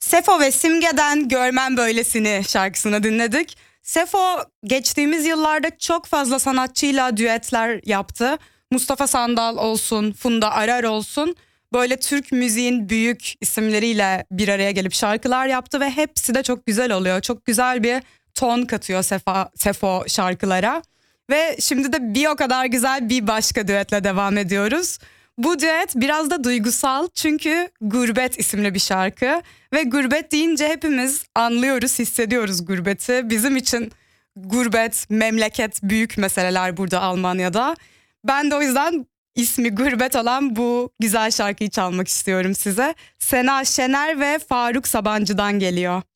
Sefo ve Simge'den Görmem Böylesini şarkısını dinledik. Sefo geçtiğimiz yıllarda çok fazla sanatçıyla düetler yaptı. Mustafa Sandal olsun, Funda Arar olsun. Böyle Türk müziğin büyük isimleriyle bir araya gelip şarkılar yaptı ve hepsi de çok güzel oluyor. Çok güzel bir ton katıyor Sefo şarkılara. Ve şimdi de bir o kadar güzel bir başka düetle devam ediyoruz. Bu düet biraz da duygusal çünkü Gurbet isimli bir şarkı ve gurbet deyince hepimiz anlıyoruz, hissediyoruz gurbeti. Bizim için gurbet, memleket büyük meseleler burada Almanya'da. Ben de o yüzden ismi Gurbet olan bu güzel şarkıyı çalmak istiyorum size. Sena Şener ve Faruk Sabancı'dan geliyor.